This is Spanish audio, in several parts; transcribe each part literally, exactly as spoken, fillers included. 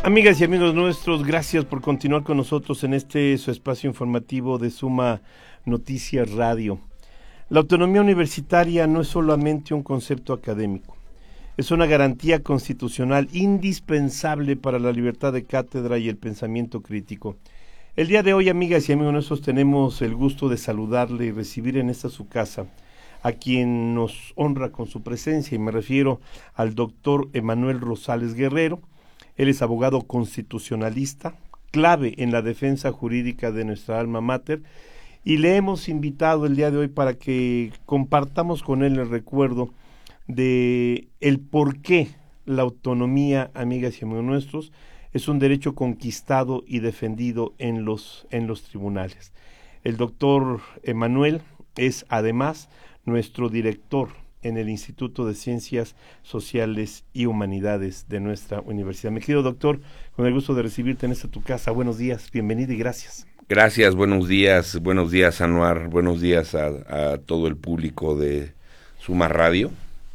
Amigas y amigos nuestros, gracias por continuar con nosotros en este su espacio informativo de Suma Noticias Radio. La autonomía universitaria no es solamente un concepto académico, es una garantía constitucional indispensable para la libertad de cátedra y el pensamiento crítico. El día de hoy, amigas y amigos nuestros, tenemos el gusto de saludarle y recibir en esta su casa a quien nos honra con su presencia, y me refiero al doctor Emanuel Rosales Guerrero. Él es abogado constitucionalista, clave en la defensa jurídica de nuestra alma mater, y le hemos invitado el día de hoy para que compartamos con él el recuerdo de el por qué la autonomía, amigas y amigos nuestros, es un derecho conquistado y defendido en los, en los tribunales. El doctor Emanuel es además nuestro director en el Instituto de Ciencias Sociales y Humanidades de nuestra universidad. Mi querido doctor, con el gusto de recibirte en esta tu casa. Buenos días, bienvenido y gracias. Gracias, buenos días, buenos días Anuar, buenos días a, a todo el público de Suma Radio.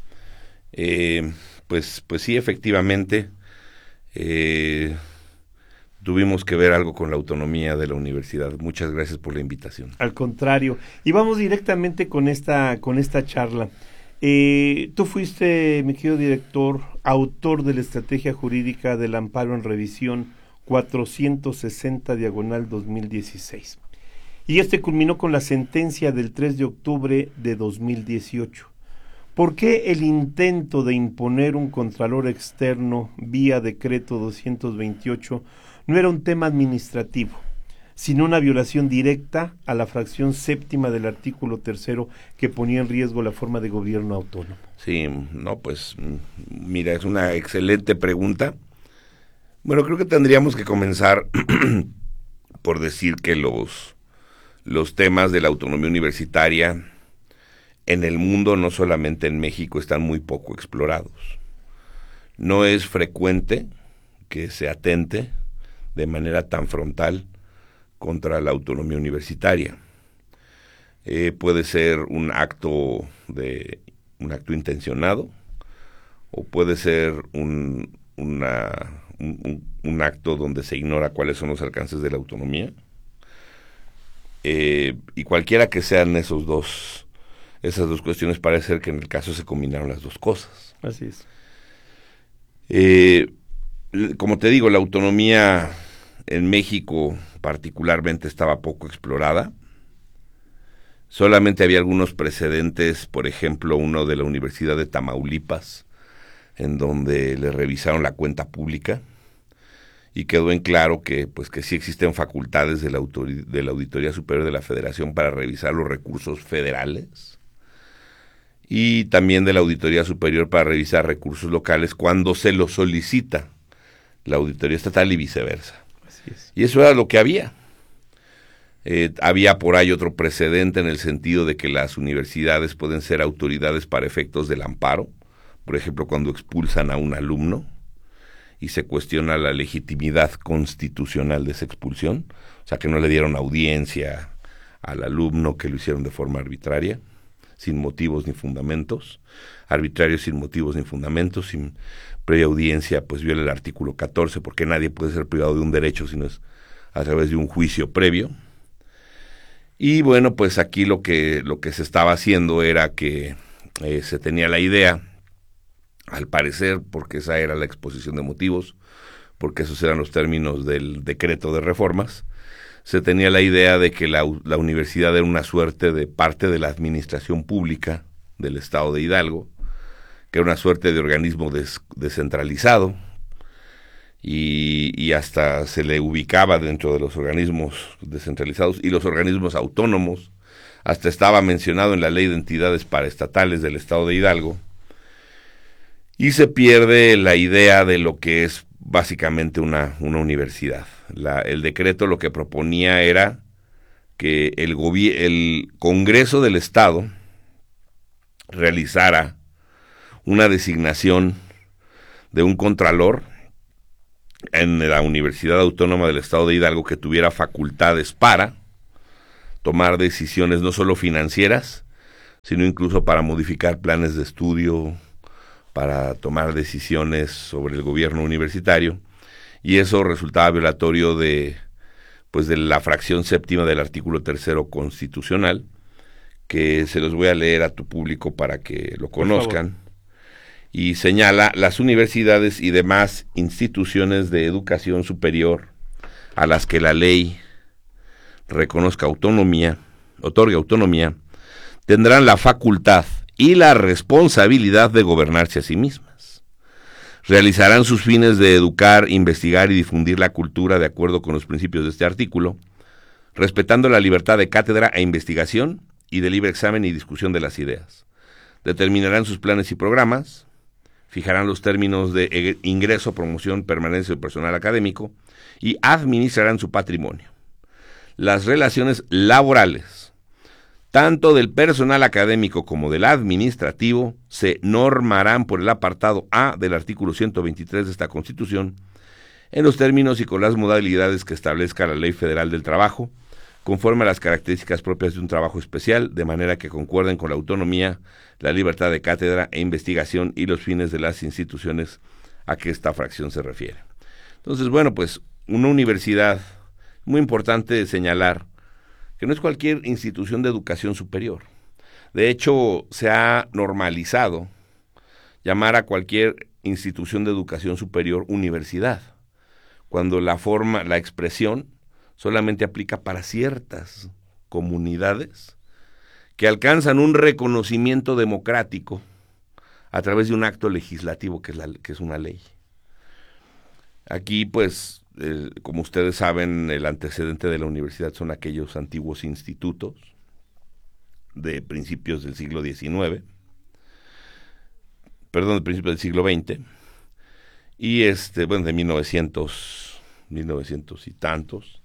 Eh, pues, pues sí, efectivamente, eh, tuvimos que ver algo con la autonomía de la universidad. Muchas gracias por la invitación. Al contrario, y vamos directamente con esta, con esta charla. Eh, tú fuiste, mi querido director, autor de la estrategia jurídica del amparo en revisión cuatrocientos sesenta diagonal dos mil dieciséis. Y este culminó con la sentencia del tres de octubre de dos mil dieciocho. ¿Por qué el intento de imponer un contralor externo vía decreto doscientos veintiocho no era un tema administrativo, sino una violación directa a la fracción séptima del artículo tercero que ponía en riesgo la forma de gobierno autónomo? Sí, no, pues mira, es una excelente pregunta. Bueno, creo que tendríamos que comenzar por decir que los, los temas de la autonomía universitaria en el mundo, no solamente en México, están muy poco explorados. No es frecuente que se atente de manera tan frontal contra la autonomía universitaria. Eh, puede ser un acto de un acto intencionado, o puede ser un, una, un, un acto donde se ignora cuáles son los alcances de la autonomía. Eh, y cualquiera que sean esos dos, esas dos cuestiones, parece ser que en el caso se combinaron las dos cosas. Así es. Eh, como te digo, la autonomía en México particularmente estaba poco explorada. Solamente había algunos precedentes, por ejemplo, uno de la Universidad de Tamaulipas, en donde le revisaron la cuenta pública y quedó en claro que, pues, que sí existen facultades de la, autori- de la Auditoría Superior de la Federación para revisar los recursos federales, y también de la Auditoría Superior para revisar recursos locales cuando se lo solicita la Auditoría Estatal y viceversa. Así es. Y eso era lo que había. Eh, había por ahí otro precedente en el sentido de que las universidades pueden ser autoridades para efectos del amparo, por ejemplo, cuando expulsan a un alumno y se cuestiona la legitimidad constitucional de esa expulsión, o sea, que no le dieron audiencia al alumno, que lo hicieron de forma arbitraria, sin motivos ni fundamentos, arbitrario sin motivos ni fundamentos, sin previa audiencia, pues viola el artículo catorce, porque nadie puede ser privado de un derecho sino es a través de un juicio previo. Y bueno, pues aquí lo que, lo que se estaba haciendo era que eh, se tenía la idea, al parecer, porque esa era la exposición de motivos, porque esos eran los términos del decreto de reformas, se tenía la idea de que la, la universidad era una suerte de parte de la administración pública del estado de Hidalgo, que era una suerte de organismo des, descentralizado, y, y hasta se le ubicaba dentro de los organismos descentralizados y los organismos autónomos, hasta estaba mencionado en la Ley de Entidades Paraestatales del estado de Hidalgo, y se pierde la idea de lo que es básicamente una, una universidad. La, el decreto lo que proponía era que el, gobi- el Congreso del Estado realizara una designación de un contralor en la Universidad Autónoma del Estado de Hidalgo que tuviera facultades para tomar decisiones no solo financieras, sino incluso para modificar planes de estudio, para tomar decisiones sobre el gobierno universitario, y eso resultaba violatorio de, pues, de la fracción séptima del artículo tercero constitucional, que se los voy a leer a tu público para que lo conozcan, y señala: las universidades y demás instituciones de educación superior a las que la ley reconozca autonomía, otorgue autonomía, tendrán la facultad y la responsabilidad de gobernarse a sí mismas. Realizarán sus fines de educar, investigar y difundir la cultura de acuerdo con los principios de este artículo, respetando la libertad de cátedra e investigación y de libre examen y discusión de las ideas. Determinarán sus planes y programas, fijarán los términos de ingreso, promoción, permanencia del personal académico y administrarán su patrimonio. Las relaciones laborales, tanto del personal académico como del administrativo, se normarán por el apartado A del artículo ciento veintitrés de esta Constitución, en los términos y con las modalidades que establezca la Ley Federal del Trabajo, conforme a las características propias de un trabajo especial, de manera que concuerden con la autonomía, la libertad de cátedra e investigación y los fines de las instituciones a que esta fracción se refiere. Entonces, bueno, pues una universidad, muy importante señalar que no es cualquier institución de educación superior. De hecho, se ha normalizado llamar a cualquier institución de educación superior universidad, cuando la forma, la expresión solamente aplica para ciertas comunidades que alcanzan un reconocimiento democrático a través de un acto legislativo que es, la, que es una ley. Aquí, pues, eh, como ustedes saben, el antecedente de la universidad son aquellos antiguos institutos de principios del siglo diecinueve, perdón, de principios del siglo veinte, y este, bueno, de mil novecientos, mil novecientos y tantos,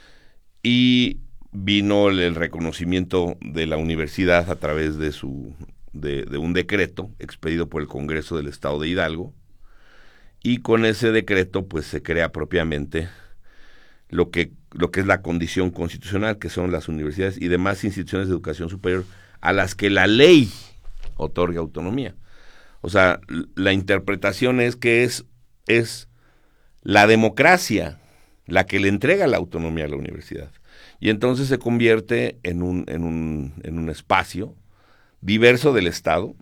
y vino el, el reconocimiento de la universidad a través de su de, de un decreto expedido por el Congreso del Estado de Hidalgo, y con ese decreto pues se crea propiamente lo que lo que es la condición constitucional, que son las universidades y demás instituciones de educación superior a las que la ley otorga autonomía. O sea, la interpretación es que es es la democracia la que le entrega la autonomía a la universidad. Y entonces se convierte en un, en un, en un espacio diverso del Estado,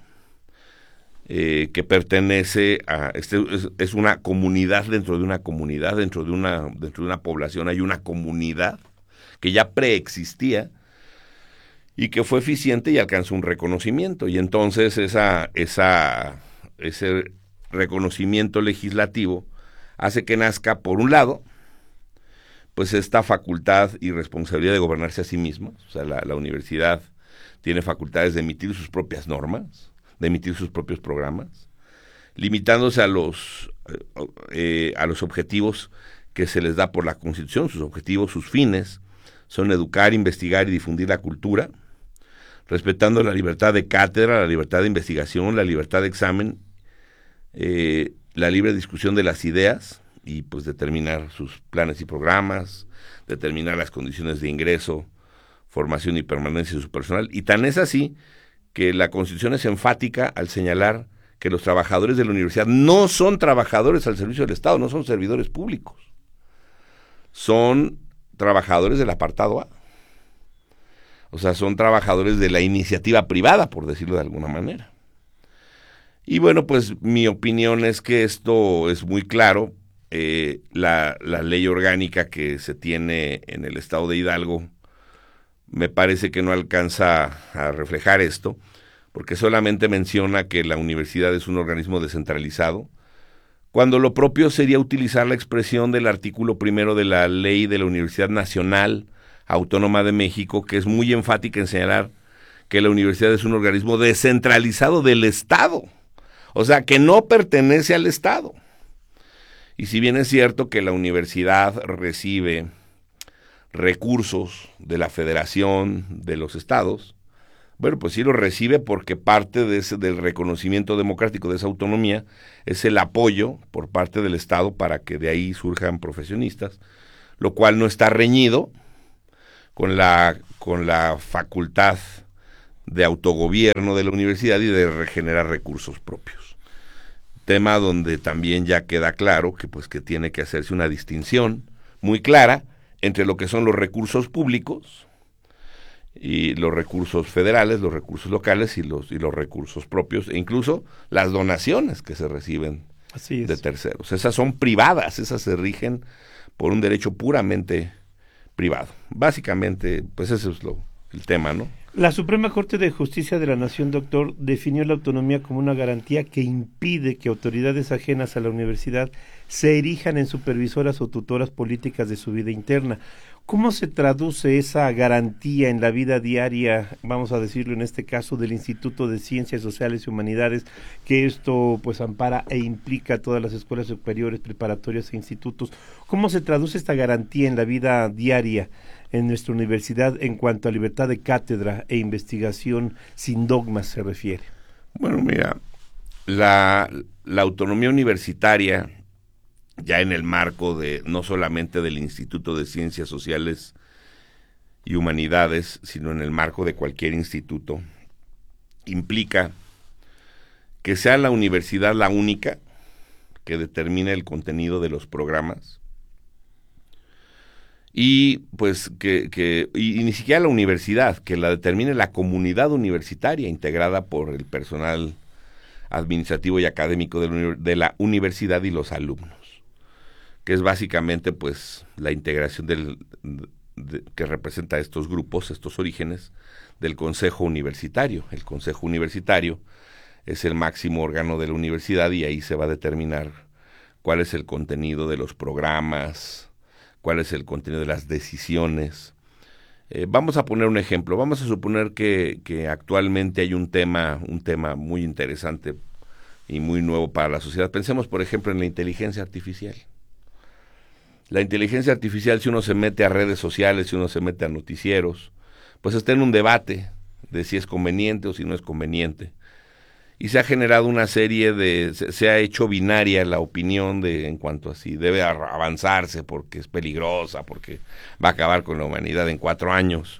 eh, que pertenece a, este, es, es una comunidad dentro de una comunidad, dentro de una, dentro de una población hay una comunidad que ya preexistía y que fue eficiente y alcanzó un reconocimiento. Y entonces esa, esa, ese reconocimiento legislativo hace que nazca, por un lado, pues esta facultad y responsabilidad de gobernarse a sí misma. O sea, la, la universidad tiene facultades de emitir sus propias normas, de emitir sus propios programas, limitándose a los, eh, a los objetivos que se les da por la Constitución. Sus objetivos, sus fines, son educar, investigar y difundir la cultura, respetando la libertad de cátedra, la libertad de investigación, la libertad de examen, eh, la libre discusión de las ideas, y pues determinar sus planes y programas, determinar las condiciones de ingreso, formación y permanencia de su personal. Y tan es así que la Constitución es enfática al señalar que los trabajadores de la universidad no son trabajadores al servicio del Estado, no son servidores públicos, son trabajadores del apartado A. O sea, son trabajadores de la iniciativa privada, por decirlo de alguna manera. Y bueno, pues mi opinión es que esto es muy claro. Eh, la, la ley orgánica que se tiene en el Estado de Hidalgo me parece que no alcanza a reflejar esto, porque solamente menciona que la universidad es un organismo descentralizado, cuando lo propio sería utilizar la expresión del artículo primero de la ley de la Universidad Nacional Autónoma de México, que es muy enfática en señalar que la universidad es un organismo descentralizado del Estado, o sea, que no pertenece al Estado. Y si bien es cierto que la universidad recibe recursos de la federación, de los estados, bueno, pues sí lo recibe porque parte de ese, del reconocimiento democrático de esa autonomía es el apoyo por parte del Estado para que de ahí surjan profesionistas, lo cual no está reñido con la, con la facultad de autogobierno de la universidad y de regenerar recursos propios. tema donde también ya queda claro que pues que tiene que hacerse una distinción muy clara entre lo que son los recursos públicos y los recursos federales, los recursos locales y los y los recursos propios, e incluso las donaciones que se reciben Así es. de terceros. Esas son privadas, esas se rigen por un derecho puramente privado. Básicamente, pues ese es lo, el tema, ¿no? La Suprema Corte de Justicia de la Nación, doctor, definió la autonomía como una garantía que impide que autoridades ajenas a la universidad se erijan en supervisoras o tutoras políticas de su vida interna. ¿Cómo se traduce esa garantía en la vida diaria, vamos a decirlo en este caso, del Instituto de Ciencias Sociales y Humanidades, que esto pues ampara e implica a todas las escuelas superiores, preparatorias e institutos? ¿Cómo se traduce esta garantía en la vida diaria en nuestra universidad en cuanto a libertad de cátedra e investigación sin dogmas se refiere? Bueno, mira, la, la autonomía universitaria, ya en el marco de no solamente del Instituto de Ciencias Sociales y Humanidades, sino en el marco de cualquier instituto, implica que sea la universidad la única que determine el contenido de los programas, y pues que, que y, y ni siquiera la universidad, que la determine la comunidad universitaria integrada por el personal administrativo y académico de la, de la universidad y los alumnos, que es básicamente pues la integración del, de, que representa estos grupos, estos orígenes, del Consejo Universitario. El Consejo Universitario es el máximo órgano de la universidad y ahí se va a determinar cuál es el contenido de los programas, cuál es el contenido de las decisiones. Eh, vamos a poner un ejemplo. Vamos a suponer que, que actualmente hay un tema, un tema muy interesante y muy nuevo para la sociedad. Pensemos, por ejemplo, en la inteligencia artificial. La inteligencia artificial, si uno se mete a redes sociales, si uno se mete a noticieros, pues está en un debate de si es conveniente o si no es conveniente. Y se ha generado una serie de, se, se ha hecho binaria la opinión de en cuanto a si debe avanzarse porque es peligrosa, porque va a acabar con la humanidad en cuatro años.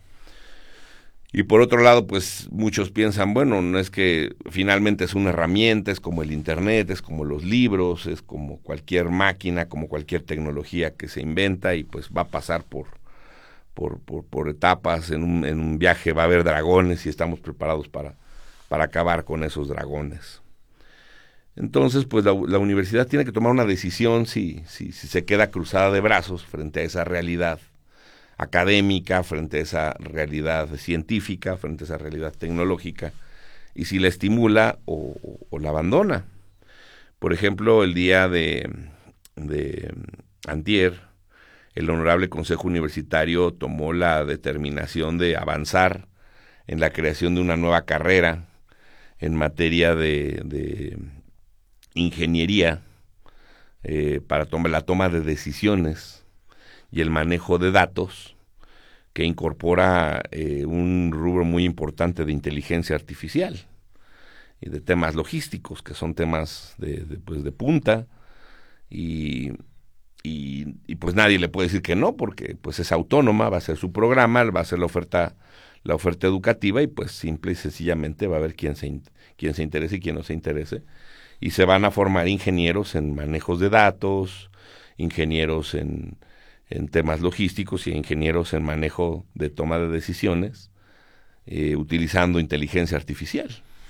Y por otro lado, pues muchos piensan, bueno, no es que finalmente es una herramienta, es como el internet, es como los libros, es como cualquier máquina, como cualquier tecnología que se inventa y pues va a pasar por, por, por, por etapas, en un, en un viaje va a haber dragones y estamos preparados para, para acabar con esos dragones. Entonces, pues la, la universidad tiene que tomar una decisión si, si, si se queda cruzada de brazos frente a esa realidad académica, frente a esa realidad científica, frente a esa realidad tecnológica, y si la estimula o, o, o la abandona. Por ejemplo, el día de, de antier, el Honorable Consejo Universitario tomó la determinación de avanzar en la creación de una nueva carrera en materia de, de ingeniería eh, para toma, la toma de decisiones y el manejo de datos, que incorpora eh, un rubro muy importante de inteligencia artificial y de temas logísticos, que son temas de, de, pues de punta, y, y, y pues nadie le puede decir que no, porque pues es autónoma, va a ser su programa, va a ser la oferta, la oferta educativa, y pues simple y sencillamente va a haber quien se, quien se interese y quien no se interese, y se van a formar ingenieros en manejos de datos, ingenieros en en temas logísticos y ingenieros en manejo de toma de decisiones, eh, utilizando inteligencia artificial.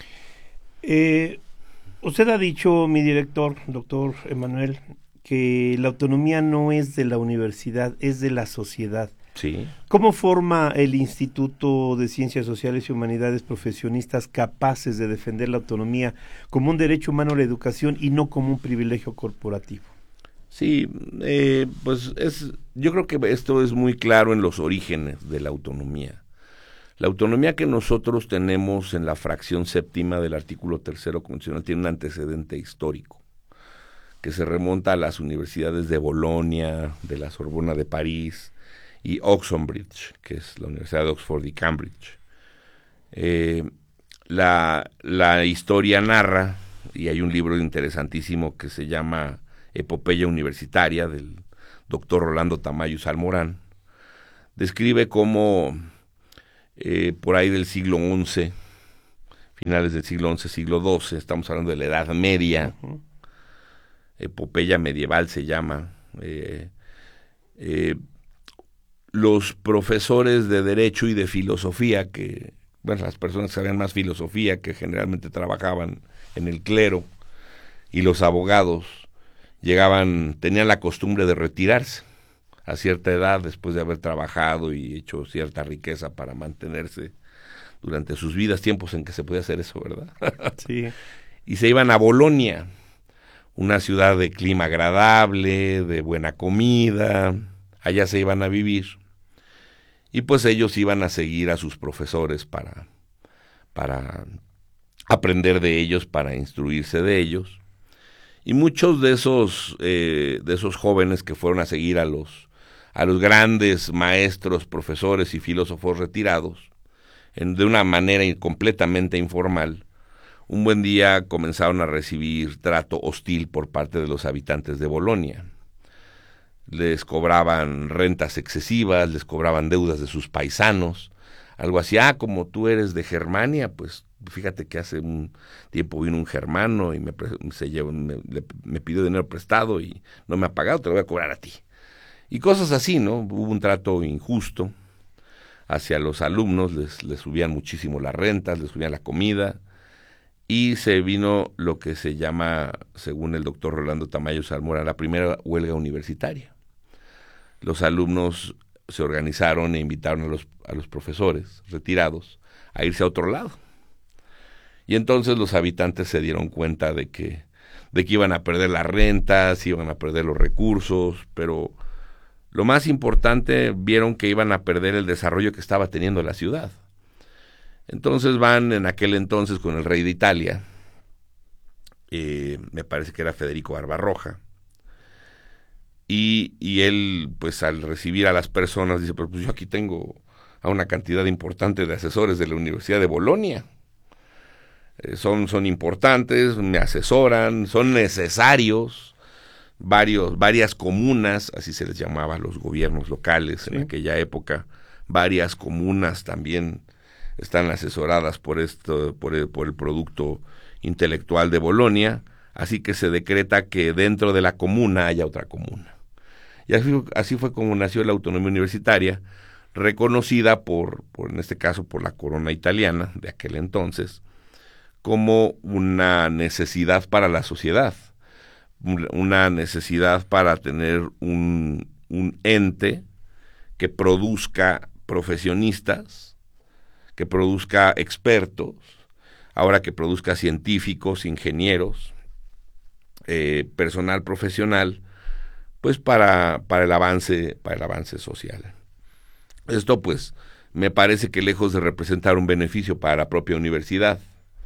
Eh, usted ha dicho, mi director, doctor Emanuel, que la autonomía no es de la universidad, es de la sociedad. Sí. ¿Cómo forma el Instituto de Ciencias Sociales y Humanidades profesionistas capaces de defender la autonomía como un derecho humano a la educación y no como un privilegio corporativo? Sí, eh, pues es, yo creo que esto es muy claro en los orígenes de la autonomía. La autonomía que nosotros tenemos en la fracción séptima del artículo tercero constitucional tiene un antecedente histórico que se remonta a las universidades de Bolonia, de la Sorbona de París y Oxford, que es la Universidad de Oxford y Cambridge. Eh, la, la historia narra, y hay un libro interesantísimo que se llama Epopeya Universitaria, del doctor Rolando Tamayo Salmorán, describe cómo eh, por ahí del siglo once, finales del siglo once, siglo doce, estamos hablando de la Edad Media, uh-huh. epopeya medieval se llama. Eh, eh, los profesores de Derecho y de Filosofía, que, bueno, las personas que sabían más filosofía, que generalmente trabajaban en el clero, y los abogados llegaban, tenían la costumbre de retirarse a cierta edad después de haber trabajado y hecho cierta riqueza para mantenerse durante sus vidas, tiempos en que se podía hacer eso, ¿verdad? Sí. Y se iban a Bolonia, una ciudad de clima agradable, de buena comida, allá se iban a vivir. Y pues ellos iban a seguir a sus profesores para, para aprender de ellos, para instruirse de ellos. Y muchos de esos, eh, de esos jóvenes que fueron a seguir a los, a los grandes maestros, profesores y filósofos retirados, en, de una manera completamente informal, un buen día comenzaron a recibir trato hostil por parte de los habitantes de Bolonia. Les cobraban rentas excesivas, les cobraban deudas de sus paisanos, algo así. Ah, como tú eres de Germania, pues fíjate que hace un tiempo vino un germano y me, se llevó, me, me pidió dinero prestado y no me ha pagado, te lo voy a cobrar a ti. Y cosas así, ¿no? Hubo un trato injusto hacia los alumnos, les, les subían muchísimo las rentas, les subían la comida, y se vino lo que se llama, según el doctor Rolando Tamayo Salmora, la primera huelga universitaria. Los alumnos se organizaron e invitaron a los, a los profesores retirados a irse a otro lado. Y entonces los habitantes se dieron cuenta de que, de que iban a perder las rentas, iban a perder los recursos, pero lo más importante, vieron que iban a perder el desarrollo que estaba teniendo la ciudad. Entonces van en aquel entonces con el rey de Italia, eh, me parece que era Federico Barbarroja, y, y él, pues al recibir a las personas, dice, pero pues yo aquí tengo a una cantidad importante de asesores de la Universidad de Bolonia. Eh, son, son importantes, me asesoran, son necesarios, varios, varias comunas, así se les llamaba a los gobiernos locales, sí, en aquella época, varias comunas también están asesoradas por esto, por el, por el producto intelectual de Bolonia, así que se decreta que dentro de la comuna haya otra comuna. Y así, así fue como nació la autonomía universitaria, reconocida por, por, en este caso, por la corona italiana de aquel entonces, como una necesidad para la sociedad, una necesidad para tener un, un ente que produzca profesionistas, que produzca expertos, ahora que produzca científicos, ingenieros, eh, personal profesional, pues para, para el avance, para el avance social. Esto pues me parece que lejos de representar un beneficio para la propia universidad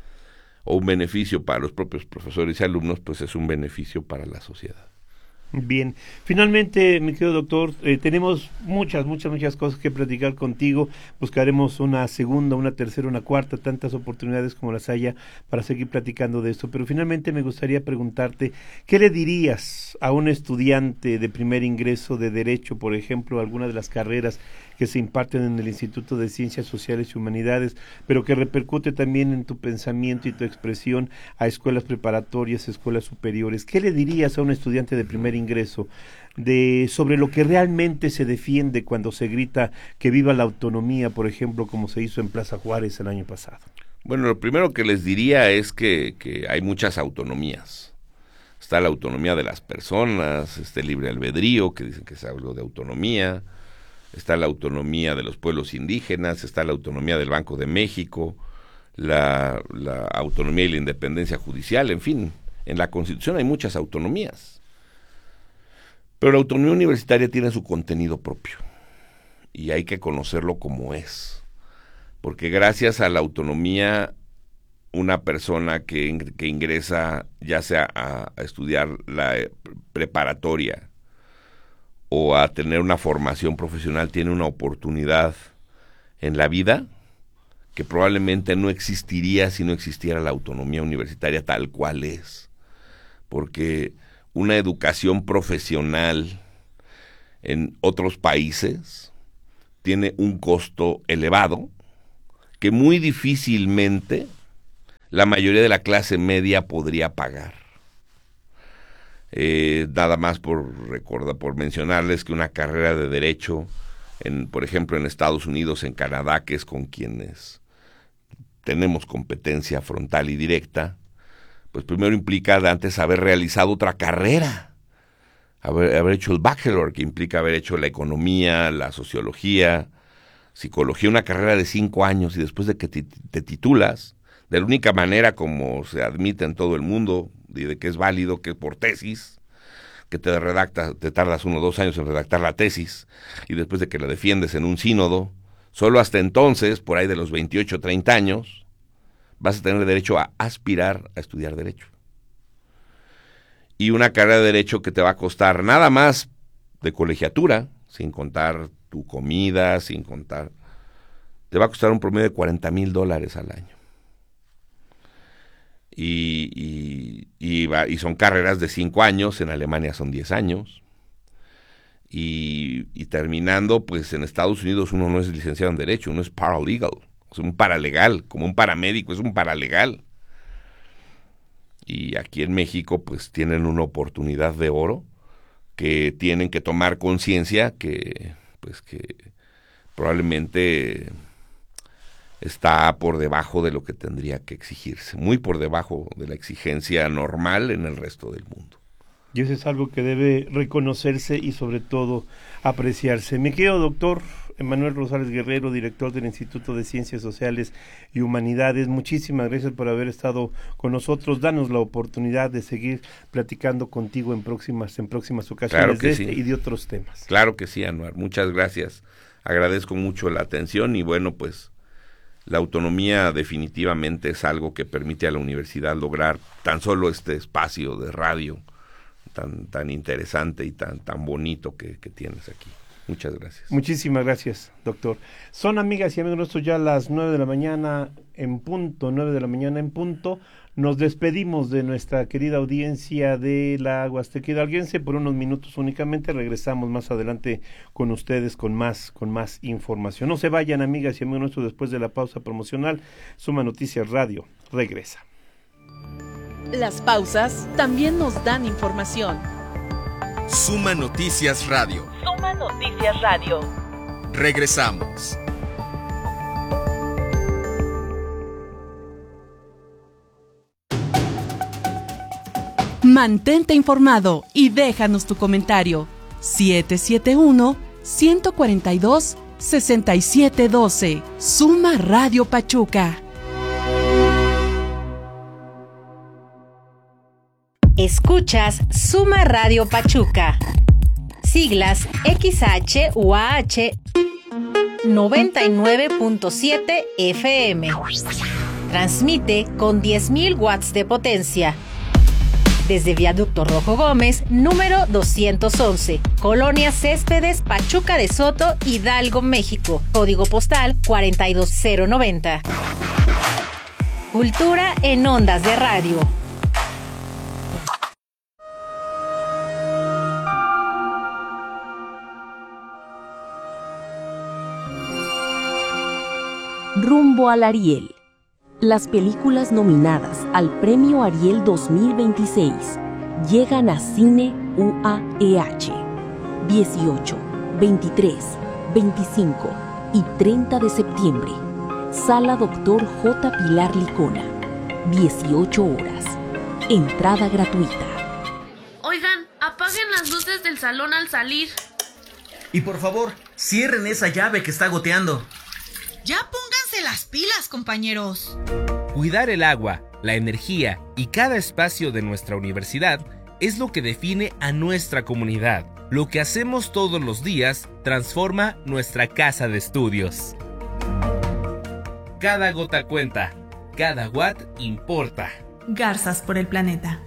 o un beneficio para los propios profesores y alumnos, pues es un beneficio para la sociedad. Bien, finalmente, mi querido doctor, eh, tenemos muchas, muchas, muchas cosas que platicar contigo. Buscaremos una segunda, una tercera, una cuarta, tantas oportunidades como las haya para seguir platicando de esto. Pero finalmente me gustaría preguntarte, ¿qué le dirías a un estudiante de primer ingreso de Derecho, por ejemplo, alguna de las carreras que se imparten en el Instituto de Ciencias Sociales y Humanidades, pero que repercute también en tu pensamiento y tu expresión a escuelas preparatorias, escuelas superiores? ¿Qué le dirías a un estudiante de primer ingreso de sobre lo que realmente se defiende cuando se grita que viva la autonomía, por ejemplo, como se hizo en Plaza Juárez el año pasado? Bueno, lo primero que les diría es que, que hay muchas autonomías. Está la autonomía de las personas, está el libre albedrío, que dicen que es algo de autonomía, está la autonomía de los pueblos indígenas, está la autonomía del Banco de México, la, la autonomía y la independencia judicial, en fin, en la Constitución hay muchas autonomías. Pero la autonomía universitaria tiene su contenido propio y hay que conocerlo como es, porque gracias a la autonomía una persona que, que ingresa ya sea a, a estudiar la preparatoria o a tener una formación profesional tiene una oportunidad en la vida que probablemente no existiría si no existiera la autonomía universitaria tal cual es, porque una educación profesional en otros países tiene un costo elevado que muy difícilmente la mayoría de la clase media podría pagar. Eh, nada más por recordar, por mencionarles que una carrera de Derecho, en, por ejemplo, en Estados Unidos, en Canadá, que es con quienes tenemos competencia frontal y directa, pues primero implica antes haber realizado otra carrera, haber, haber hecho el bachelor, que implica haber hecho la economía, la sociología, psicología, una carrera de cinco años, y después de que te, te titulas, de la única manera como se admite en todo el mundo, y de que es válido, que por tesis, que te redacta, te tardas uno o dos años en redactar la tesis, y después de que la defiendes en un sínodo, solo hasta entonces, por ahí de los veintiocho, treinta años, vas a tener derecho a aspirar a estudiar Derecho. Y una carrera de Derecho que te va a costar nada más de colegiatura, sin contar tu comida, sin contar, te va a costar un promedio de cuarenta mil dólares al año. Y, y, y, va, y son carreras de cinco años, en Alemania son diez años, y, y terminando, pues en Estados Unidos uno no es licenciado en Derecho, uno es paralegal, es un paralegal, como un paramédico, es un paralegal. Y aquí en México, pues tienen una oportunidad de oro, que tienen que tomar conciencia que, pues que probablemente está por debajo de lo que tendría que exigirse, muy por debajo de la exigencia normal en el resto del mundo. Y eso es algo que debe reconocerse y sobre todo apreciarse. Mi querido doctor Emanuel Rosales Guerrero, director del Instituto de Ciencias Sociales y Humanidades, muchísimas gracias por haber estado con nosotros. Danos la oportunidad de seguir platicando contigo en próximas, en próximas ocasiones, claro de este sí. y de otros temas. Claro que sí, Anuar, muchas gracias. Agradezco mucho la atención y bueno, pues la autonomía definitivamente es algo que permite a la universidad lograr tan solo este espacio de radio tan tan interesante y tan tan bonito que, que tienes aquí. Muchas gracias. Muchísimas gracias, doctor. Son, amigas y amigos nuestros, ya las nueve de la mañana en punto, nueve de la mañana en punto. Nos despedimos de nuestra querida audiencia de la Huasteca Hidalguense por unos minutos únicamente. Regresamos más adelante con ustedes con más, con más información. No se vayan, amigas y amigos nuestros, después de la pausa promocional. Suma Noticias Radio regresa. Las pausas también nos dan información. Suma Noticias Radio. Suma Noticias Radio. Regresamos. Mantente informado y déjanos tu comentario. siete siete uno, uno cuatro dos, seis siete uno dos. Suma Radio Pachuca. Escuchas Suma Radio Pachuca. Siglas X H U A H noventa y nueve punto siete F M. Transmite con diez mil watts de potencia. Desde Viaducto Rojo Gómez, número doscientos once, Colonia Céspedes, Pachuca de Soto, Hidalgo, México. Código postal cuarenta y dos cero noventa. Cultura en ondas de radio. Rumbo al Ariel. Las películas nominadas al Premio Ariel dos mil veintiséis llegan a Cine U A E H. dieciocho, veintitrés, veinticinco y treinta de septiembre. Sala Doctor J. Pilar Licona. dieciocho horas. Entrada gratuita. Oigan, apaguen las luces del salón al salir. Y por favor, cierren esa llave que está goteando. Ya pónganse las pilas, compañeros. Cuidar el agua, la energía y cada espacio de nuestra universidad es lo que define a nuestra comunidad. Lo que hacemos todos los días transforma nuestra casa de estudios. Cada gota cuenta, cada watt importa. Garzas por el planeta.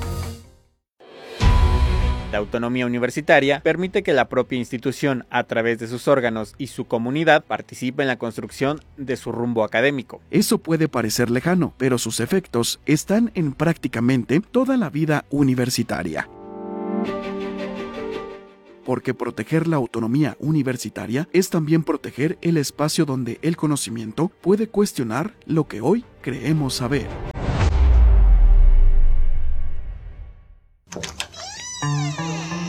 La autonomía universitaria permite que la propia institución, a través de sus órganos y su comunidad, participe en la construcción de su rumbo académico. Eso puede parecer lejano, pero sus efectos están en prácticamente toda la vida universitaria. Porque proteger la autonomía universitaria es también proteger el espacio donde el conocimiento puede cuestionar lo que hoy creemos saber.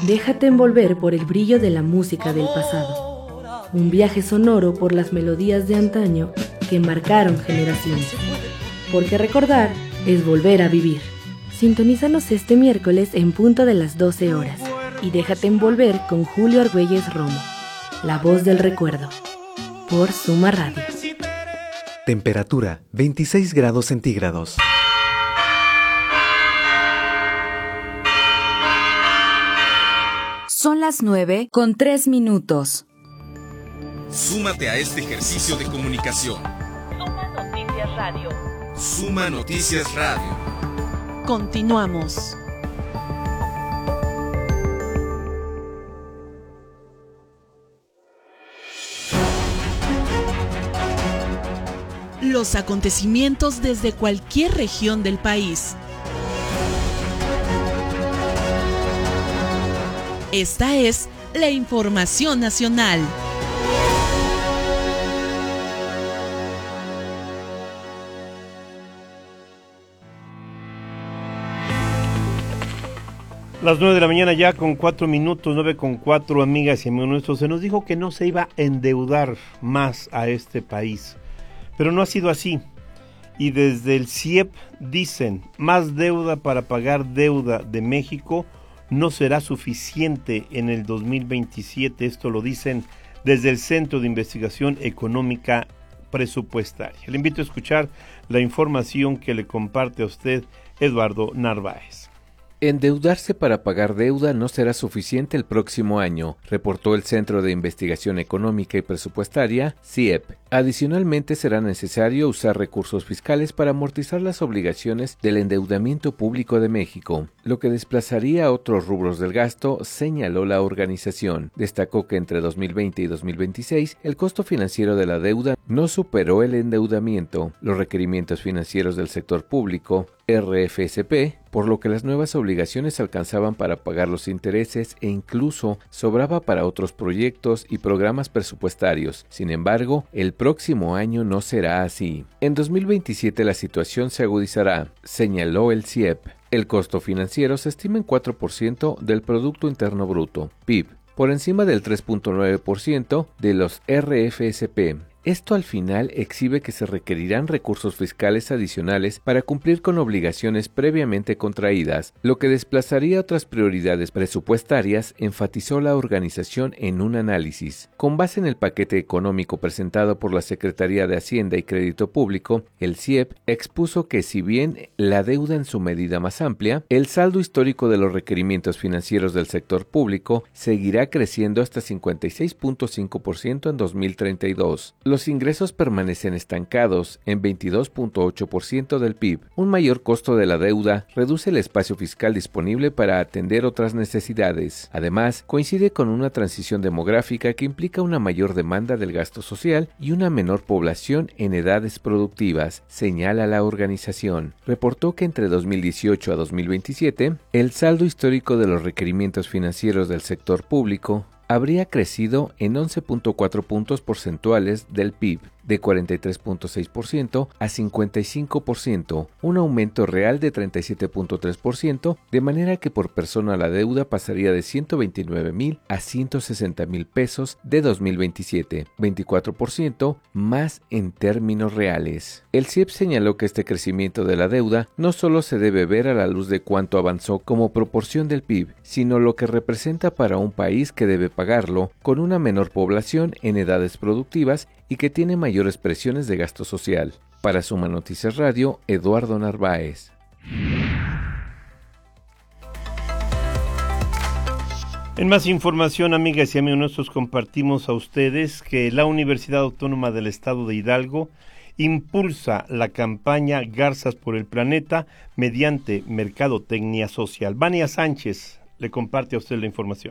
Déjate envolver por el brillo de la música del pasado. Un viaje sonoro por las melodías de antaño que marcaron generaciones. Porque recordar es volver a vivir. Sintonízanos este miércoles en punto de las doce horas y déjate envolver con Julio Argüelles Romo, la voz del recuerdo, por Suma Radio. Temperatura veintiséis grados centígrados. Son las nueve con tres minutos. Súmate a este ejercicio de comunicación. Suma Noticias Radio. Suma Noticias Radio. Continuamos. Los acontecimientos desde cualquier región del país. Esta es la información nacional. Las nueve de la mañana ya con cuatro minutos, nueve con cuatro, amigas y amigos nuestros. Se nos dijo que no se iba a endeudar más a este país, pero no ha sido así. Y desde el C I E P dicen, más deuda para pagar deuda de México no será suficiente en el dos mil veintisiete. Esto lo dicen desde el Centro de Investigación Económica Presupuestaria. Le invito a escuchar la información que le comparte a usted Eduardo Narváez. Endeudarse para pagar deuda no será suficiente el próximo año, reportó el Centro de Investigación Económica y Presupuestaria, C I E P. Adicionalmente, será necesario usar recursos fiscales para amortizar las obligaciones del endeudamiento público de México, lo que desplazaría a otros rubros del gasto, señaló la organización. Destacó que entre dos mil veinte y dos mil veintiséis, el costo financiero de la deuda no superó el endeudamiento. Los requerimientos financieros del sector público, R F S P, por lo que las nuevas obligaciones alcanzaban para pagar los intereses e incluso sobraba para otros proyectos y programas presupuestarios. Sin embargo, el próximo año no será así. En dos mil veintisiete la situación se agudizará, señaló el C I E P. El costo financiero se estima en cuatro por ciento del Producto Interno Bruto, P I B, por encima del tres punto nueve por ciento de los R F S P. Esto al final exhibe que se requerirán recursos fiscales adicionales para cumplir con obligaciones previamente contraídas, lo que desplazaría otras prioridades presupuestarias, enfatizó la organización en un análisis. Con base en el paquete económico presentado por la Secretaría de Hacienda y Crédito Público, el C I E P expuso que si bien la deuda en su medida más amplia, el saldo histórico de los requerimientos financieros del sector público seguirá creciendo hasta cincuenta y seis punto cinco por ciento en dos mil treinta y dos. Los ingresos permanecen estancados en veintidós punto ocho por ciento del P I B. Un mayor costo de la deuda reduce el espacio fiscal disponible para atender otras necesidades. Además, coincide con una transición demográfica que implica una mayor demanda del gasto social y una menor población en edades productivas, señala la organización. Reportó que entre dos mil dieciocho a dos mil veintisiete, el saldo histórico de los requerimientos financieros del sector público habría crecido en once punto cuatro puntos porcentuales del P I B, de cuarenta y tres punto seis por ciento a cincuenta y cinco por ciento, un aumento real de treinta y siete punto tres por ciento, de manera que por persona la deuda pasaría de ciento veintinueve mil a ciento sesenta mil pesos de dos mil veintisiete, veinticuatro por ciento más en términos reales. El C I E P señaló que este crecimiento de la deuda no solo se debe ver a la luz de cuánto avanzó como proporción del P I B, sino lo que representa para un país que debe pagarlo con una menor población en edades productivas y que tiene mayores presiones de gasto social. Para Suma Noticias Radio, Eduardo Narváez. En más información, amigas y amigos nuestros, compartimos a ustedes que la Universidad Autónoma del Estado de Hidalgo impulsa la campaña Garzas por el Planeta mediante mercadotecnia social. Vania Sánchez le comparte a usted la información.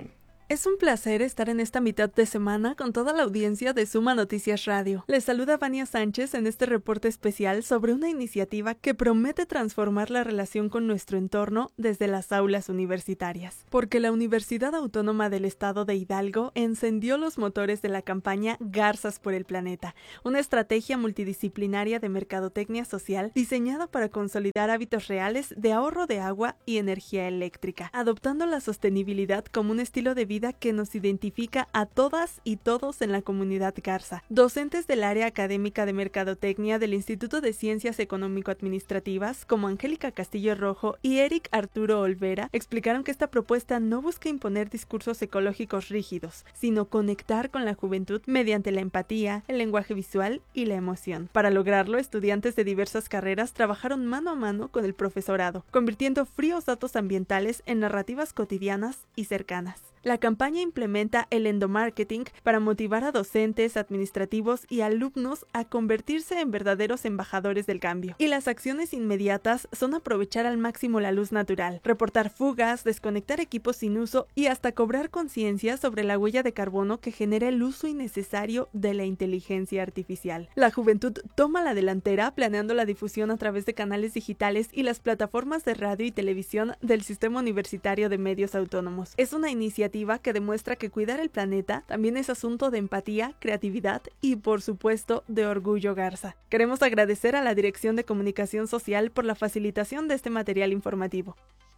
Es un placer estar en esta mitad de semana con toda la audiencia de Suma Noticias Radio. Les saluda Vania Sánchez en este reporte especial sobre una iniciativa que promete transformar la relación con nuestro entorno desde las aulas universitarias. Porque la Universidad Autónoma del Estado de Hidalgo encendió los motores de la campaña Garzas por el Planeta, una estrategia multidisciplinaria de mercadotecnia social diseñada para consolidar hábitos reales de ahorro de agua y energía eléctrica, adoptando la sostenibilidad como un estilo de vida que nos identifica a todas y todos en la comunidad garza. Docentes del área académica de mercadotecnia del Instituto de Ciencias Económico-Administrativas, como Angélica Castillo Rojo y Eric Arturo Olvera, explicaron que esta propuesta no busca imponer discursos ecológicos rígidos, sino conectar con la juventud mediante la empatía, el lenguaje visual y la emoción. Para lograrlo, estudiantes de diversas carreras trabajaron mano a mano con el profesorado, convirtiendo fríos datos ambientales en narrativas cotidianas y cercanas. La campaña implementa el endomarketing para motivar a docentes, administrativos y alumnos a convertirse en verdaderos embajadores del cambio. Y las acciones inmediatas son aprovechar al máximo la luz natural, reportar fugas, desconectar equipos sin uso y hasta cobrar conciencia sobre la huella de carbono que genera el uso innecesario de la inteligencia artificial. La juventud toma la delantera planeando la difusión a través de canales digitales y las plataformas de radio y televisión del Sistema Universitario de Medios Autónomos. Es una iniciativa que demuestra que cuidar el planeta también es asunto de empatía, creatividad y, por supuesto, de orgullo garza. Queremos agradecer a la Dirección de Comunicación Social por la facilitación de este material informativo.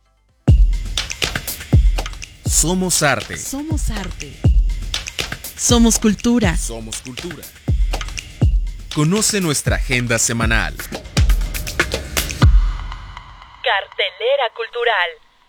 Somos arte. Somos arte. Somos cultura. Somos cultura. Conoce nuestra agenda semanal. Cartelera cultural.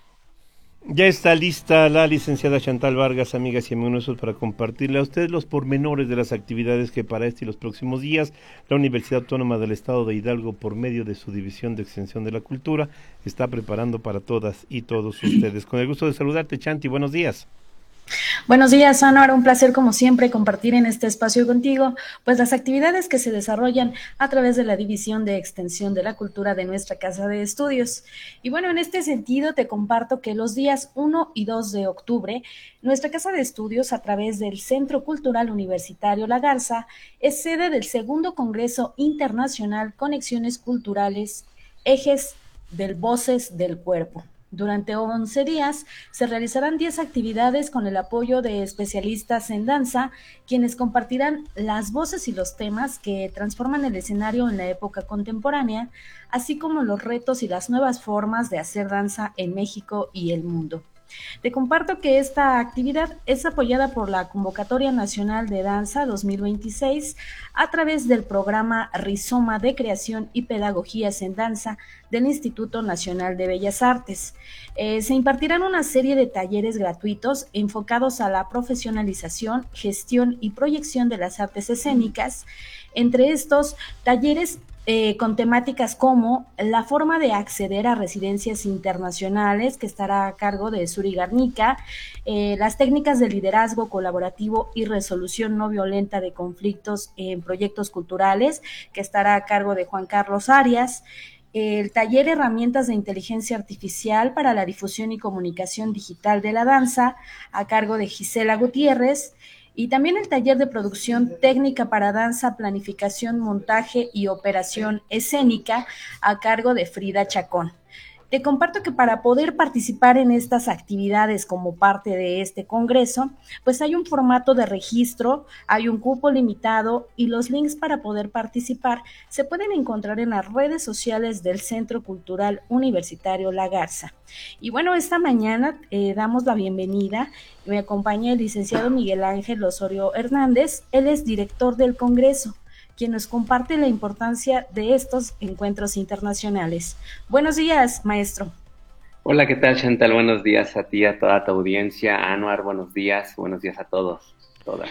Ya está lista la licenciada Chantal Vargas, amigas y amigos, para compartirle a ustedes los pormenores de las actividades que para este y los próximos días la Universidad Autónoma del Estado de Hidalgo, por medio de su División de Extensión de la Cultura, está preparando para todas y todos ustedes. Con el gusto de saludarte, Chanti, buenos días. Buenos días, Anuar, un placer como siempre compartir en este espacio contigo, pues las actividades que se desarrollan a través de la División de Extensión de la Cultura de nuestra Casa de Estudios. Y bueno, en este sentido te comparto que los días uno y dos de octubre, nuestra Casa de Estudios, a través del Centro Cultural Universitario La Garza, es sede del segundo Congreso Internacional Conexiones Culturales, Ejes del Voces del Cuerpo. Durante once días se realizarán diez actividades con el apoyo de especialistas en danza, quienes compartirán las voces y los temas que transforman el escenario en la época contemporánea, así como los retos y las nuevas formas de hacer danza en México y el mundo. Te comparto que esta actividad es apoyada por la Convocatoria Nacional de Danza dos mil veintiséis a través del programa Rizoma de Creación y Pedagogías en Danza del Instituto Nacional de Bellas Artes. Eh, se impartirán una serie de talleres gratuitos enfocados a la profesionalización, gestión y proyección de las artes escénicas. Entre estos talleres Eh, con temáticas como la forma de acceder a residencias internacionales, que estará a cargo de Suri Garnica, eh, las técnicas de liderazgo colaborativo y resolución no violenta de conflictos en proyectos culturales, que estará a cargo de Juan Carlos Arias, el taller Herramientas de Inteligencia Artificial para la Difusión y Comunicación Digital de la Danza, a cargo de Gisela Gutiérrez, y también el taller de producción técnica para danza, planificación, montaje y operación escénica a cargo de Frida Chacón. Te comparto que para poder participar en estas actividades como parte de este congreso, pues hay un formato de registro, hay un cupo limitado y los links para poder participar se pueden encontrar en las redes sociales del Centro Cultural Universitario La Garza. Y bueno, esta mañana eh, damos la bienvenida, me acompaña el licenciado Miguel Ángel Osorio Hernández, él es director del congreso, quien nos comparte la importancia de estos encuentros internacionales. Buenos días, maestro. Hola, ¿qué tal, Chantal? Buenos días a ti, a toda tu audiencia. Anuar, buenos días. Buenos días a todos, todas.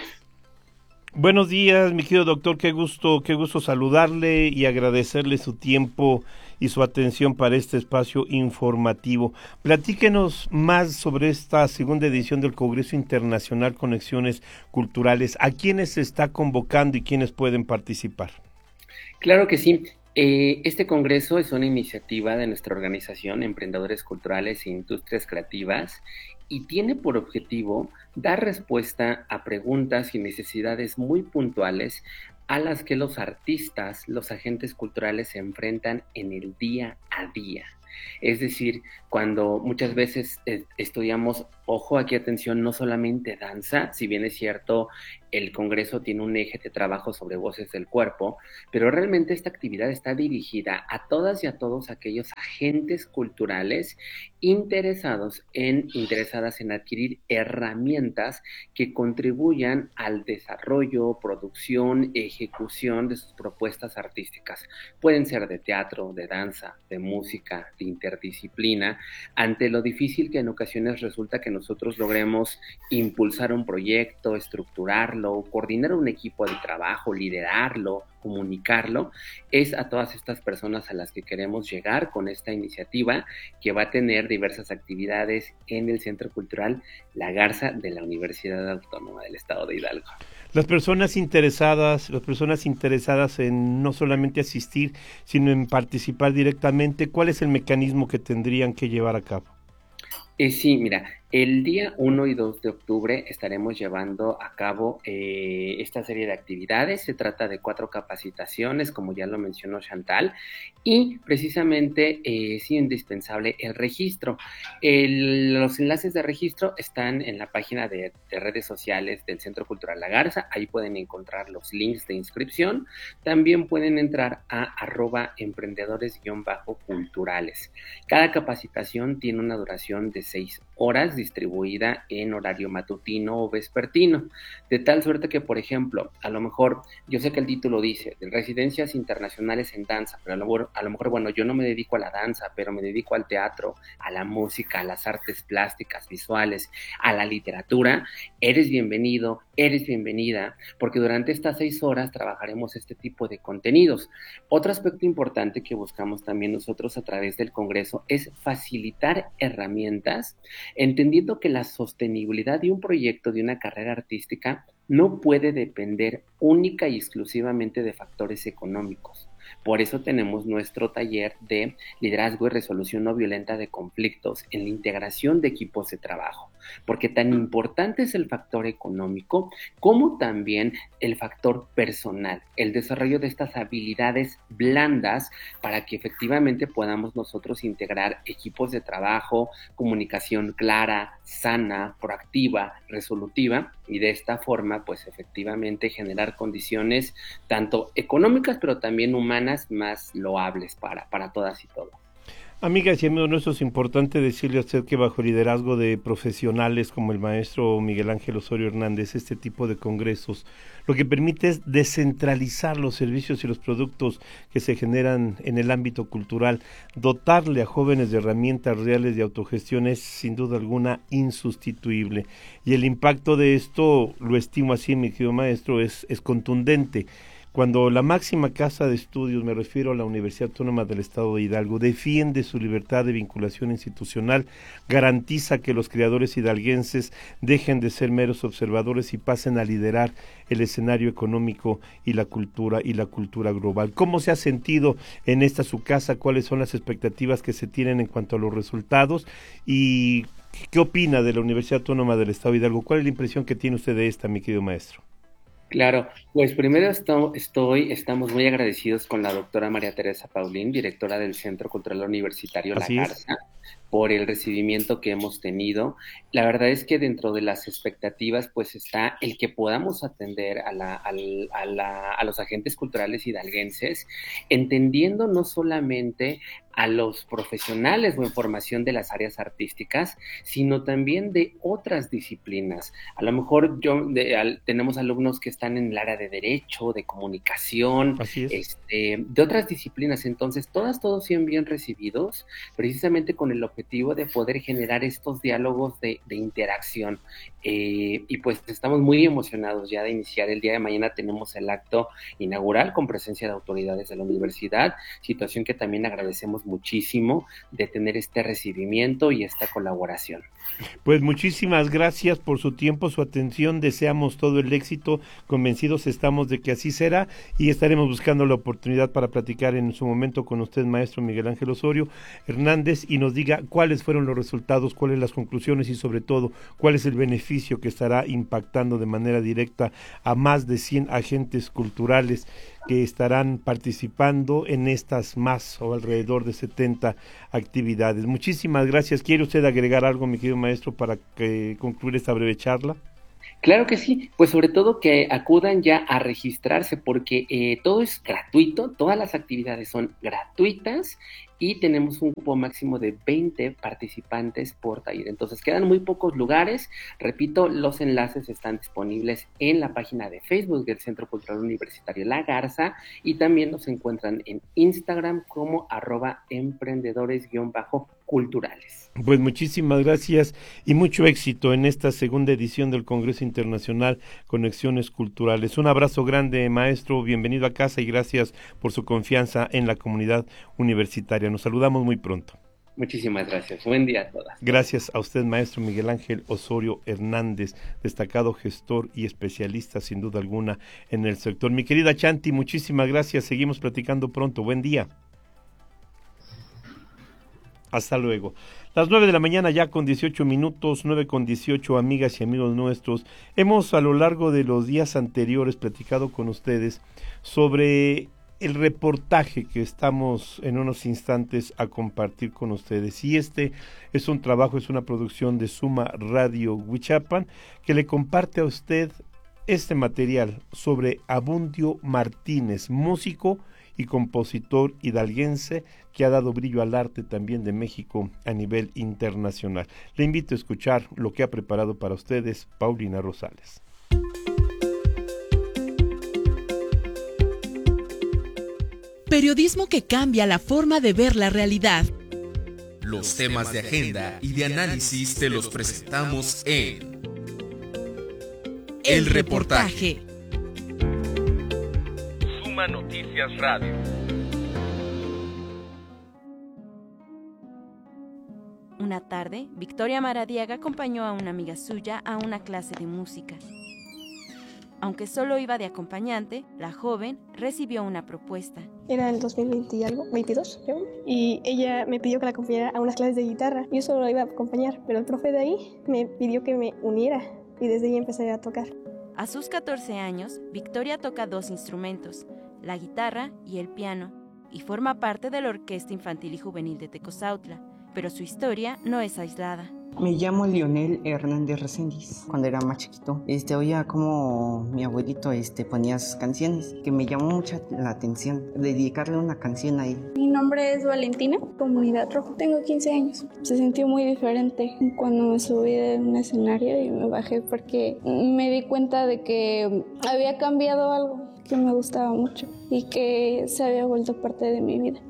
Buenos días, mi querido doctor. Qué gusto, qué gusto saludarle y agradecerle su tiempo y su atención para este espacio informativo. Platíquenos más sobre esta segunda edición del Congreso Internacional Conexiones Culturales. ¿A quiénes se está convocando y quiénes pueden participar? Claro que sí. Eh, este congreso es una iniciativa de nuestra organización Emprendedores Culturales e Industrias Creativas y tiene por objetivo dar respuesta a preguntas y necesidades muy puntuales a las que los artistas, los agentes culturales se enfrentan en el día a día. Es decir, cuando muchas veces eh, estudiamos, ojo, aquí atención, no solamente danza, si bien es cierto, el Congreso tiene un eje de trabajo sobre voces del cuerpo, pero realmente esta actividad está dirigida a todas y a todos aquellos agentes culturales interesados en, interesadas en adquirir herramientas que contribuyan al desarrollo, producción, ejecución de sus propuestas artísticas. Pueden ser de teatro, de danza, de música, de interdisciplina, ante lo difícil que en ocasiones resulta que nosotros logremos impulsar un proyecto, estructurarlo, coordinar un equipo de trabajo, liderarlo, comunicarlo, es a todas estas personas a las que queremos llegar con esta iniciativa que va a tener diversas actividades en el Centro Cultural La Garza de la Universidad Autónoma del Estado de Hidalgo. Las personas interesadas, las personas interesadas en no solamente asistir, sino en participar directamente, ¿cuál es el mecanismo que tendrían que llevar a cabo? Eh, sí, mira, el día uno y dos de octubre estaremos llevando a cabo eh, esta serie de actividades. Se trata de cuatro capacitaciones, como ya lo mencionó Chantal, y precisamente eh, es indispensable el registro. El, los enlaces de registro están en la página de, de redes sociales del Centro Cultural La Garza. Ahí pueden encontrar los links de inscripción. También pueden entrar a arroba emprendedores-culturales. Cada capacitación tiene una duración de seis horas, distribuida en horario matutino o vespertino, de tal suerte que, por ejemplo, a lo mejor, yo sé que el título dice de residencias internacionales en danza, pero a lo mejor, a lo mejor, bueno, yo no me dedico a la danza, pero me dedico al teatro, a la música, a las artes plásticas, visuales, a la literatura. Eres bienvenido, eres bienvenida, porque durante estas seis horas trabajaremos este tipo de contenidos. Otro aspecto importante que buscamos también nosotros a través del Congreso es facilitar herramientas, entendiendo que la sostenibilidad de un proyecto, de una carrera artística, no puede depender única y exclusivamente de factores económicos. Por eso tenemos nuestro taller de liderazgo y resolución no violenta de conflictos en la integración de equipos de trabajo, porque tan importante es el factor económico como también el factor personal, el desarrollo de estas habilidades blandas para que efectivamente podamos nosotros integrar equipos de trabajo, comunicación clara, sana, proactiva, resolutiva, y de esta forma pues efectivamente generar condiciones tanto económicas pero también humanas más loables para, para todas y todos. Amigas y amigos nuestros, es importante decirle a usted que bajo el liderazgo de profesionales como el maestro Miguel Ángel Osorio Hernández, este tipo de congresos lo que permite es descentralizar los servicios y los productos que se generan en el ámbito cultural. Dotarle a jóvenes de herramientas reales de autogestión es sin duda alguna insustituible. Y el impacto de esto, lo estimo así, mi querido maestro, es, es contundente. Cuando la máxima casa de estudios, me refiero a la Universidad Autónoma del Estado de Hidalgo, defiende su libertad de vinculación institucional, garantiza que los creadores hidalguenses dejen de ser meros observadores y pasen a liderar el escenario económico y la cultura y la cultura global. ¿Cómo se ha sentido en esta su casa? ¿Cuáles son las expectativas que se tienen en cuanto a los resultados? ¿Y qué opina de la Universidad Autónoma del Estado de Hidalgo? ¿Cuál es la impresión que tiene usted de esta, mi querido maestro? Claro, pues primero esto, estoy, estamos muy agradecidos con la doctora María Teresa Paulín, directora del Centro Cultural Universitario La Garza, por el recibimiento que hemos tenido. La verdad es que dentro de las expectativas pues está el que podamos atender a, la, a, a, la, a los agentes culturales hidalguenses, entendiendo no solamente a los profesionales o en formación de las áreas artísticas, sino también de otras disciplinas. A lo mejor yo de, al, tenemos alumnos que están en el área de derecho, de comunicación, este, de otras disciplinas. Entonces, todas, todos sean bien recibidos, precisamente con el objetivo de poder generar estos diálogos de, de interacción. Eh, y pues estamos muy emocionados ya de iniciar. El día de mañana tenemos el acto inaugural con presencia de autoridades de la universidad, situación que también agradecemos muchísimo de tener este recibimiento y esta colaboración. Pues muchísimas gracias por su tiempo, su atención, deseamos todo el éxito, convencidos estamos de que así será y estaremos buscando la oportunidad para platicar en su momento con usted, maestro Miguel Ángel Osorio Hernández, y nos diga cuáles fueron los resultados, cuáles las conclusiones y sobre todo cuál es el beneficio que estará impactando de manera directa a más de cien agentes culturales que estarán participando en estas más o alrededor de setenta actividades. Muchísimas gracias. ¿Quiere usted agregar algo, mi querido maestro, para que concluir esta breve charla? Claro que sí, pues sobre todo que acudan ya a registrarse porque eh, todo es gratuito, todas las actividades son gratuitas y tenemos un cupo máximo de veinte participantes por taller. Entonces quedan muy pocos lugares. Repito, los enlaces están disponibles en la página de Facebook del Centro Cultural Universitario La Garza y también nos encuentran en Instagram como arroba emprendedores-culturales. Pues muchísimas gracias y mucho éxito en esta segunda edición del Congreso Internacional Conexiones Culturales. Un abrazo grande, maestro, bienvenido a casa y gracias por su confianza en la comunidad universitaria. Nos saludamos muy pronto. Muchísimas gracias. Buen día a todas. Gracias a usted, maestro Miguel Ángel Osorio Hernández, destacado gestor y especialista sin duda alguna en el sector. Mi querida Chanti, muchísimas gracias. Seguimos platicando pronto. Buen día. Hasta luego. Las nueve de la mañana ya con dieciocho minutos, nueve con dieciocho, amigas y amigos nuestros. Hemos a lo largo de los días anteriores platicado con ustedes sobre el reportaje que estamos en unos instantes a compartir con ustedes. Y este es un trabajo, es una producción de Suma Radio Huichapan que le comparte a usted este material sobre Abundio Martínez, músico y compositor hidalguense que ha dado brillo al arte también de México a nivel internacional. Le invito a escuchar lo que ha preparado para ustedes Paulina Rosales. Periodismo que cambia la forma de ver la realidad. Los temas de agenda y de análisis te los presentamos en El Reportaje. Suma Noticias Radio. Una tarde, Victoria Maradiaga acompañó a una amiga suya a una clase de música. Aunque solo iba de acompañante, la joven recibió una propuesta. Era el dos mil veinte y algo, veintidós creo, y ella me pidió que la acompañara a unas clases de guitarra. Yo solo la iba a acompañar, pero el profe de ahí me pidió que me uniera y desde ahí empecé a tocar. A sus catorce años, Victoria toca dos instrumentos, la guitarra y el piano, y forma parte de la Orquesta Infantil y Juvenil de Tecozautla, pero su historia no es aislada. Me llamo Lionel Hernández Reséndiz. Cuando era más chiquito, este, oía como mi abuelito este, ponía sus canciones, que me llamó mucho la atención, dedicarle una canción a él. Mi nombre es Valentina, Comunidad Rojo. Tengo quince años. Se sintió muy diferente cuando me subí de un escenario y me bajé porque me di cuenta de que había cambiado algo que me gustaba mucho y que se había vuelto parte de mi vida.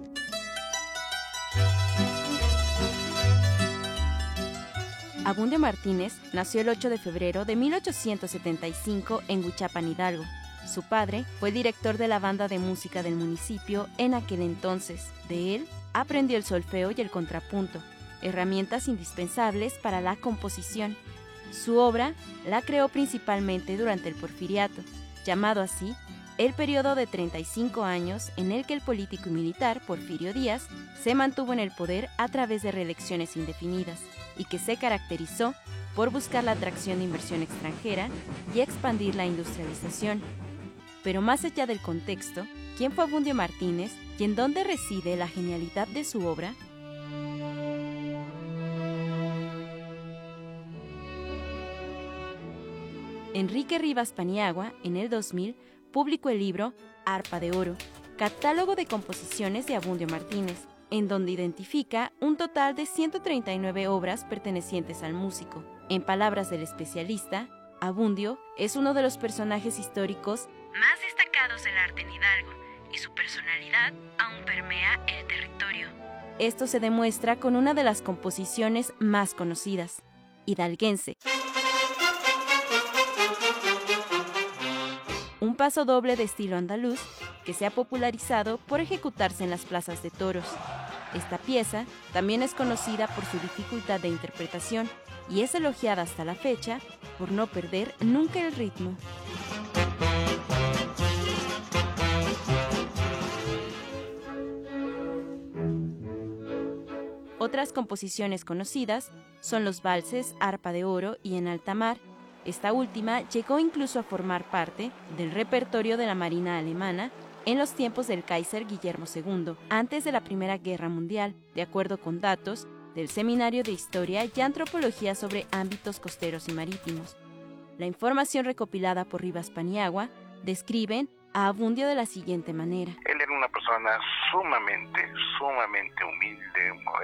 Abundio Martínez nació el ocho de febrero de mil ochocientos setenta y cinco en Huichapan, Hidalgo. Su padre fue director de la banda de música del municipio en aquel entonces. De él aprendió el solfeo y el contrapunto, herramientas indispensables para la composición. Su obra la creó principalmente durante el Porfiriato, llamado así el periodo de treinta y cinco años en el que el político y militar Porfirio Díaz se mantuvo en el poder a través de reelecciones indefinidas y que se caracterizó por buscar la atracción de inversión extranjera y expandir la industrialización. Pero más allá del contexto, ¿quién fue Abundio Martínez y en dónde reside la genialidad de su obra? Enrique Rivas Paniagua, en el dos mil, publicó el libro Arpa de Oro, catálogo de composiciones de Abundio Martínez, en donde identifica un total de ciento treinta y nueve obras pertenecientes al músico. En palabras del especialista, Abundio es uno de los personajes históricos más destacados del arte en Hidalgo, y su personalidad aún permea el territorio. Esto se demuestra con una de las composiciones más conocidas, Hidalguense. Un paso doble de estilo andaluz que se ha popularizado por ejecutarse en las plazas de toros. Esta pieza también es conocida por su dificultad de interpretación y es elogiada hasta la fecha por no perder nunca el ritmo. Otras composiciones conocidas son los valses Arpa de Oro y En Alta Mar. Esta última llegó incluso a formar parte del repertorio de la Marina alemana en los tiempos del Kaiser Guillermo segundo, antes de la Primera Guerra Mundial, de acuerdo con datos del Seminario de Historia y Antropología sobre ámbitos costeros y marítimos. La información recopilada por Rivas Paniagua describen a Abundio de la siguiente manera. Él era una persona sumamente, sumamente humilde,